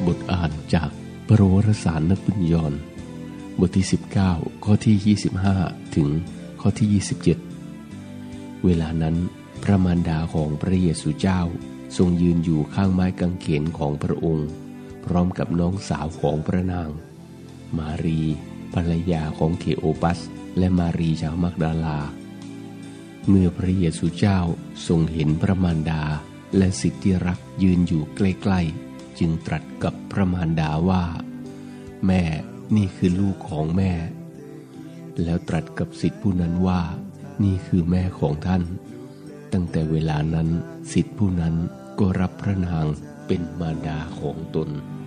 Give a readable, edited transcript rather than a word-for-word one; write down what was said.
บทอ่านจากปรวารสารนักบุญยอห์นบทที่19ข้อที่25ถึงข้อที่27เวลานั้นพระมารดาของพระเยซูเจ้าทรงยืนอยู่ข้างไม้กางเขนของพระองค์พร้อมกับน้องสาวของพระนางมารีภรรยาของเคโอปัสและมารีชาวมักดาลาเมื่อพระเยซูเจ้าทรงเห็นพระมารดาและศิษย์ที่รักยืนอยู่ใกล้ๆจึงตรัสกับพระมารดาว่าแม่นี่คือลูกของแม่แล้วตรัสกับศิษย์ผู้นั้นว่านี่คือแม่ของท่านตั้งแต่เวลานั้นศิษย์ผู้นั้นก็รับพระนางเป็นมารดาของตน